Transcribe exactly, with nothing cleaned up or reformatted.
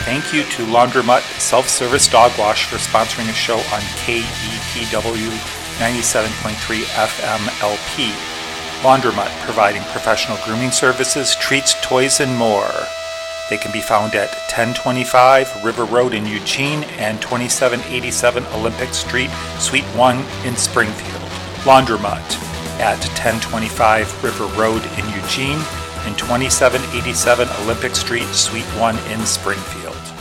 Thank you to Laundromat Self-Service Dog Wash for sponsoring a show on K E P W ninety-seven point three F M L P. Laundromat, providing professional grooming services, treats, toys, and more. They can be found at ten twenty-five River Road in Eugene and twenty-seven eighty-seven Olympic Street, Suite one in Springfield. Laundromat at ten twenty-five River Road in Eugene and twenty-seven eighty-seven Olympic Street, Suite one in Springfield.